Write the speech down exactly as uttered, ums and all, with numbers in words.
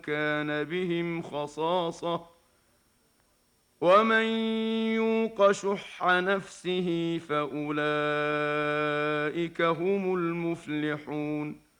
كان بهم خصاصة ومن يوق شح نفسه فأولئك هم المفلحون